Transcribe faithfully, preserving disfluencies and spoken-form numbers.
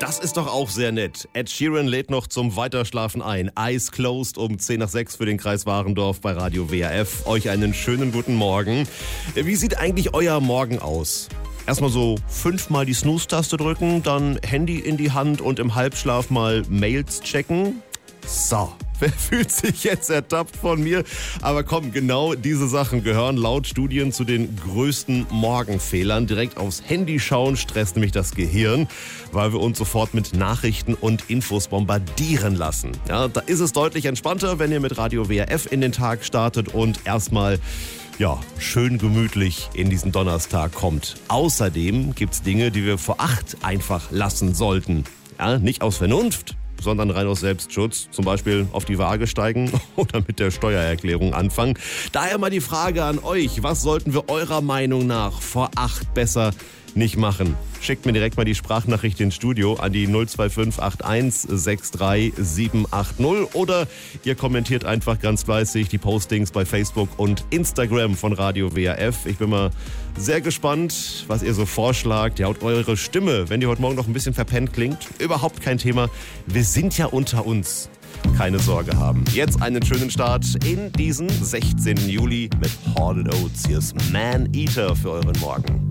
Das ist doch auch sehr nett. Ed Sheeran lädt noch zum Weiterschlafen ein. Eyes Closed um zehn nach sechs für den Kreis Warendorf bei Radio W R F. Euch einen schönen guten Morgen. Wie sieht eigentlich euer Morgen aus? Erstmal so fünfmal die Snooze-Taste drücken, dann Handy in die Hand und im Halbschlaf mal Mails checken. So, wer fühlt sich jetzt ertappt von mir? Aber komm, genau diese Sachen gehören laut Studien zu den größten Morgenfehlern. Direkt aufs Handy schauen stresst nämlich das Gehirn, weil wir uns sofort mit Nachrichten und Infos bombardieren lassen. Ja, da ist es deutlich entspannter, wenn ihr mit Radio W R F in den Tag startet und erstmal ja, schön gemütlich in diesen Donnerstag kommt. Außerdem gibt's Dinge, die wir vor acht einfach lassen sollten. Ja, nicht aus Vernunft, sondern rein aus Selbstschutz. Zum Beispiel auf die Waage steigen oder mit der Steuererklärung anfangen. Daher mal die Frage an euch, was sollten wir eurer Meinung nach vor acht besser nicht machen? Schickt mir direkt mal die Sprachnachricht ins Studio an die null zwei fünf acht eins sechs drei sieben acht null oder ihr kommentiert einfach ganz fleißig die Postings bei Facebook und Instagram von Radio W R F. Ich bin mal sehr gespannt, was ihr so vorschlagt. Ja, und eure Stimme, wenn die heute Morgen noch ein bisschen verpennt klingt, überhaupt kein Thema. Wir sind ja unter uns. Keine Sorge haben. Jetzt einen schönen Start in diesen sechzehnten Juli mit Hall and Oates. Hier ist Man Eater für euren Morgen.